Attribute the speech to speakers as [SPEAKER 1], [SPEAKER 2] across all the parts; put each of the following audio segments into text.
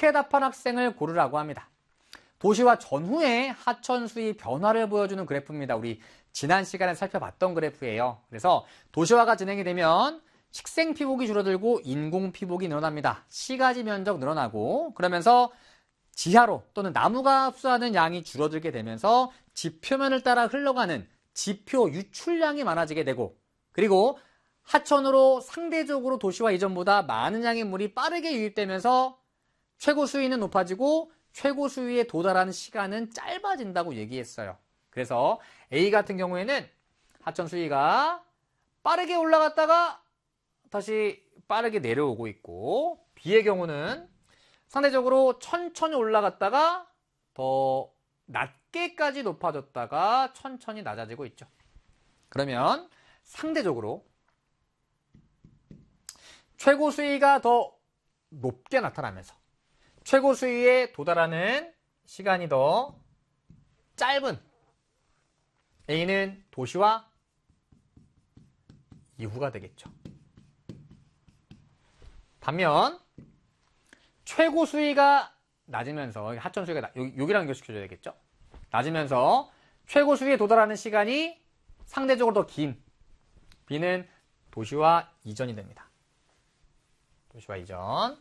[SPEAKER 1] 이렇게 답한 학생을 고르라고 합니다. 도시화 전후의 하천 수위 변화를 보여주는 그래프입니다. 우리 지난 시간에 살펴봤던 그래프예요. 그래서 도시화가 진행이 되면 식생 피복이 줄어들고 인공 피복이 늘어납니다. 시가지 면적 늘어나고 그러면서 지하로 또는 나무가 흡수하는 양이 줄어들게 되면서 지표면을 따라 흘러가는 지표 유출량이 많아지게 되고 그리고 하천으로 상대적으로 도시화 이전보다 많은 양의 물이 빠르게 유입되면서 최고 수위는 높아지고 최고 수위에 도달하는 시간은 짧아진다고 얘기했어요. 그래서 A 같은 경우에는 하천 수위가 빠르게 올라갔다가 다시 빠르게 내려오고 있고 B의 경우는 상대적으로 천천히 올라갔다가 더 낮게까지 높아졌다가 천천히 낮아지고 있죠. 그러면 상대적으로 최고 수위가 더 높게 나타나면서 최고 수위에 도달하는 시간이 더 짧은 A는 도시화 이후가 되겠죠. 반면 최고 수위가 낮으면서 하천 수위가 여기랑 연결시켜줘야 되겠죠. 낮으면서 최고 수위에 도달하는 시간이 상대적으로 더 긴 B는 도시화 이전이 됩니다. 도시화 이전.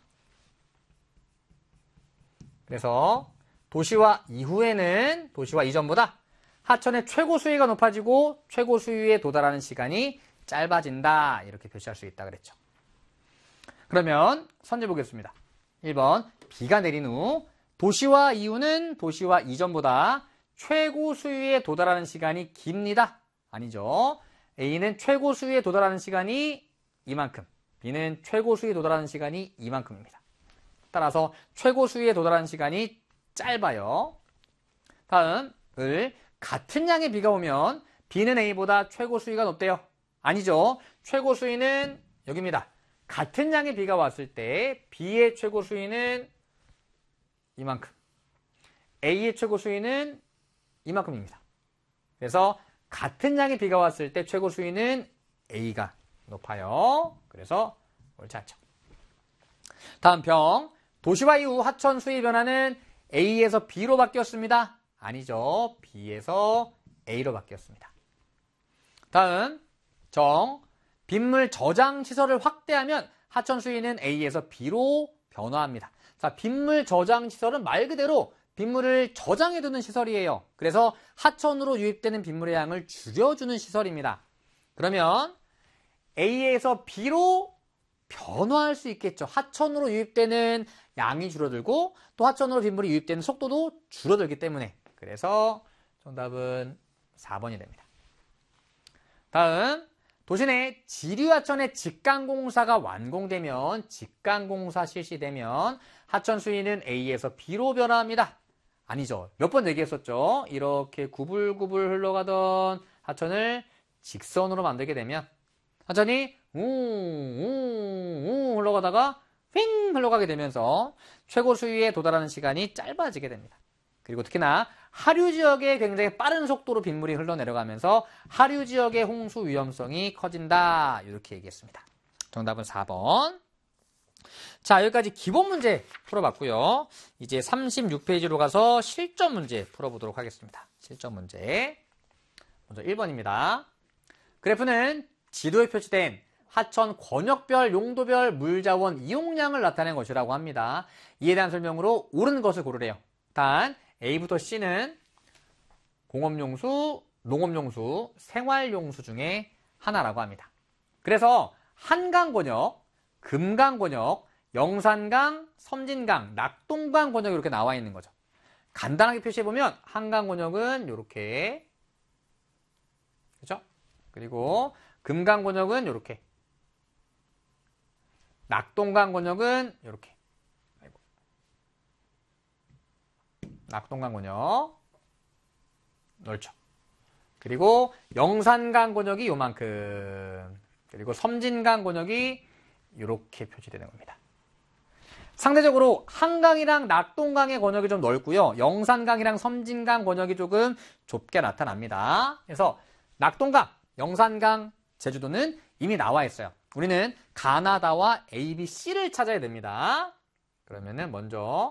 [SPEAKER 1] 그래서 도시화 이후에는 도시화 이전보다 하천의 최고 수위가 높아지고 최고 수위에 도달하는 시간이 짧아진다. 이렇게 표시할 수 있다 그랬죠. 그러면 선제 보겠습니다. 1번 비가 내린 후 도시화 이후는 도시화 이전보다 최고 수위에 도달하는 시간이 깁니다. 아니죠. A는 최고 수위에 도달하는 시간이 이만큼, B는 최고 수위에 도달하는 시간이 이만큼입니다. 따라서 최고 수위에 도달하는 시간이 짧아요. 다음 을 같은 양의 비가 오면 B는 A보다 최고 수위가 높대요. 아니죠. 최고 수위는 여기입니다. 같은 양의 비가 왔을 때 B의 최고 수위는 이만큼, A의 최고 수위는 이만큼입니다. 그래서 같은 양의 비가 왔을 때 최고 수위는 A가 높아요. 그래서 옳지 않죠. 다음 평. 도시화 이후 하천 수위 변화는 A에서 B로 바뀌었습니다. 아니죠. B에서 A로 바뀌었습니다. 다음 정. 빗물 저장 시설을 확대하면 하천 수위는 A에서 B로 변화합니다. 자, 빗물 저장 시설은 말 그대로 빗물을 저장해두는 시설이에요. 그래서 하천으로 유입되는 빗물의 양을 줄여주는 시설입니다. 그러면 A에서 B로 변화할 수 있겠죠. 하천으로 유입되는 양이 줄어들고 또 하천으로 빗물이 유입되는 속도도 줄어들기 때문에. 그래서 정답은 4번이 됩니다. 다음 도시 내 지류하천의 직강공사가 완공되면 직강공사 실시되면 하천 수위는 A에서 B로 변화합니다. 아니죠. 몇 번 얘기했었죠. 이렇게 구불구불 흘러가던 하천을 직선으로 만들게 되면 하천이 우우우 흘러가다가 휙 흘러가게 되면서 최고 수위에 도달하는 시간이 짧아지게 됩니다. 그리고 특히나 하류 지역에 굉장히 빠른 속도로 빗물이 흘러내려가면서 하류 지역의 홍수 위험성이 커진다. 이렇게 얘기했습니다. 정답은 4번. 자, 여기까지 기본 문제 풀어봤고요. 이제 36페이지로 가서 실전 문제 풀어보도록 하겠습니다. 실전 문제. 먼저 1번입니다. 그래프는 지도에 표시된 하천 권역별, 용도별 물자원 이용량을 나타낸 것이라고 합니다. 이에 대한 설명으로 옳은 것을 고르래요. 단 A부터 C는 공업용수, 농업용수, 생활용수 중에 하나라고 합니다. 그래서 한강권역, 금강권역, 영산강, 섬진강, 낙동강 권역이 이렇게 나와 있는 거죠. 간단하게 표시해보면 한강권역은 이렇게, 그렇죠? 그리고 금강권역은 이렇게, 낙동강권역은 이렇게. 낙동강권역 넓죠. 그리고 영산강권역이 요만큼, 그리고 섬진강권역이 이렇게 표시되는 겁니다. 상대적으로 한강이랑 낙동강의 권역이 좀 넓고요. 영산강이랑 섬진강 권역이 조금 좁게 나타납니다. 그래서 낙동강, 영산강, 제주도는 이미 나와 있어요. 우리는 가나다와 A, B, C를 찾아야 됩니다. 그러면은 먼저